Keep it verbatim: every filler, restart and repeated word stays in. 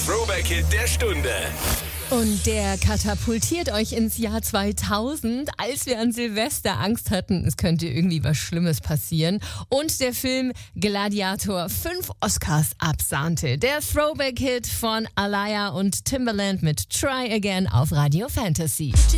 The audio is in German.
Throwback-Hit der Stunde. Und der katapultiert euch ins Jahr zweitausend, als wir an Silvester Angst hatten, es könnte irgendwie was Schlimmes passieren. Und der Film Gladiator fünf Oscars absahnte. Der Throwback-Hit von Alaya und Timbaland mit Try Again auf Radio Fantasy.